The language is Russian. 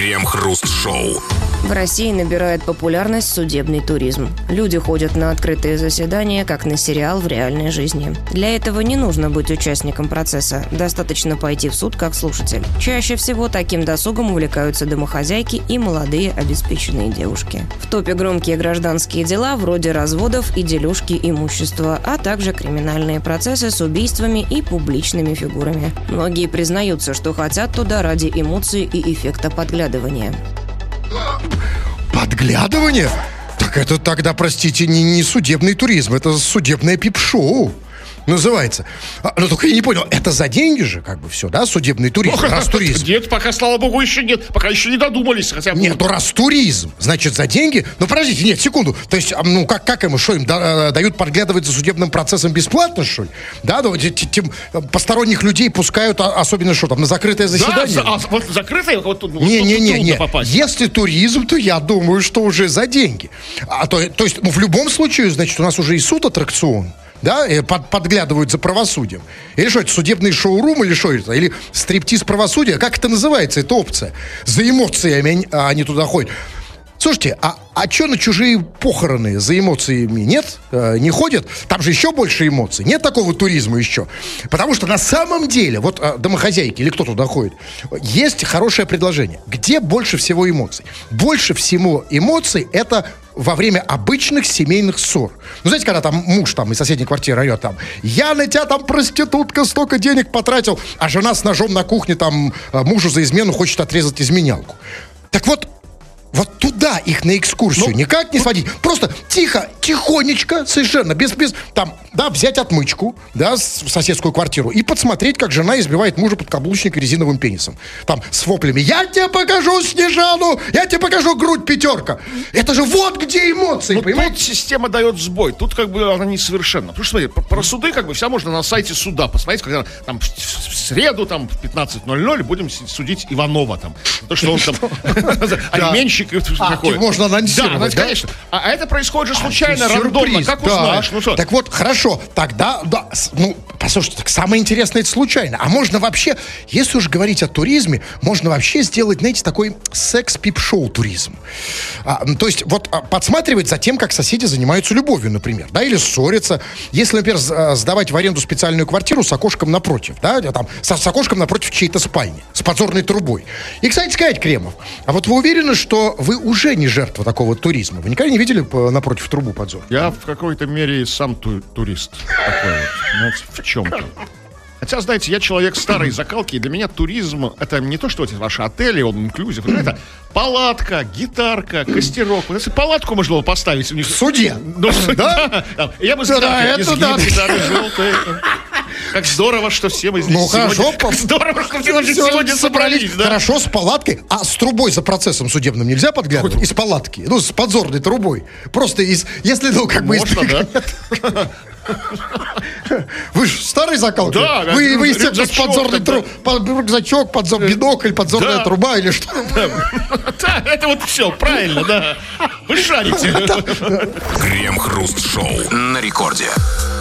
Крем-хруст-шоу. В России набирает популярность судебный туризм. Люди ходят на открытые заседания, как на сериал в реальной жизни. Для этого не нужно быть участником процесса. Достаточно пойти в суд как слушатель. Чаще всего таким досугом увлекаются домохозяйки и молодые обеспеченные девушки. В топе громкие гражданские дела вроде разводов и дележки имущества, а также криминальные процессы с убийствами и публичными фигурами. Многие признаются, что хотят туда ради эмоций и эффекта подглядывания. Подглядывание? Так это тогда, простите, не судебный туризм, это судебное пип-шоу называется. Но только я не понял, это за деньги же, как бы все, да, судебный туризм, раз туризм? Нет, пока, слава богу, еще нет. Пока еще не додумались хотя бы. Нет, ну раз туризм, значит, за деньги. Ну, подождите, нет, секунду. То есть, ну, как им, что им дают подглядывать за судебным процессом бесплатно, что ли? Да, ну, посторонних людей пускают, особенно что там, на закрытое заседание? Да, вот закрытое, вот тут не. попасть. Если туризм, то я думаю, что уже за деньги. То есть, ну, в любом случае, значит, у нас уже и суд-аттракцион. Да, подглядывают за правосудием. Или что это, судебный шоурум, или что это? Или стриптиз правосудия? Как это называется, эта опция? За эмоциями они туда ходят. Слушайте, а что на чужие похороны за эмоциями нет? Не ходят? Там же еще больше эмоций. Нет такого туризма еще. Потому что на самом деле, вот домохозяйки или кто туда ходит, есть хорошее предложение. Где больше всего эмоций? Больше всего эмоций это во время обычных семейных ссор. Ну, знаете, когда там муж там из соседней квартиры орет там: я на тебя там, проститутка, столько денег потратил, а жена с ножом на кухне там мужу за измену хочет отрезать изменялку. Так вот туда их на экскурсию никак не сводить. Просто тихо, тихонечко, совершенно, без там, да, взять отмычку, да, в соседскую квартиру и подсмотреть, как жена избивает мужа подкаблучника резиновым пенисом. Там, с воплями: я тебе покажу Снежану, я тебе покажу грудь пятерка. Это же вот где эмоции, понимаете? Тут система дает сбой, тут как бы она несовершенна. Потому что, смотри, про суды как бы вся можно на сайте суда посмотреть, когда там в среду там в 15:00 будем судить Иванова там. То, что он там алименщик. Можно анонсировать, да? Конечно. А это происходит же случайно, рандомно. Как узнаешь? Ну что? Так вот, хорошо, тогда, да, ну, послушайте, так самое интересное, это случайно. А можно вообще, если уж говорить о туризме, можно вообще сделать, знаете, такой секс-пип-шоу туризм. То есть, вот, подсматривать за тем, как соседи занимаются любовью, например, да, или ссорятся. Если, например, сдавать в аренду специальную квартиру с окошком напротив, да, там, с окошком напротив чьей-то спальни, с подзорной трубой. И, кстати сказать, Кремов, а вот вы уверены, что вы уже не жертва такого туризма? Вы никогда не видели напротив трубу подзор? Я в какой-то мере сам турист такой вот, знаете, в чем-то. Хотя, знаете, я человек старой закалки, и для меня туризм — это не то, что эти ваши отели, он инклюзив, это палатка, гитарка, костерок. Вот если палатку можно было поставить у них... В суде? Ну, да? Я бы сказал, гитары желтые. Как здорово, что все мы здесь здорово, что все здесь сегодня собрались. Да? Хорошо, с палаткой. А с трубой за процессом судебным нельзя подглядывать? Из палатки. Ну, с подзорной трубой. Просто если, ну, как бы... Можно, да? Вы же старый закалки? Да. Вы естественно, с подзорной трубой. Рюкзачок, бинокль, подзорная труба или что? Да, это вот все, правильно, да. Вы шарите. Крем-хруст-шоу на рекорде.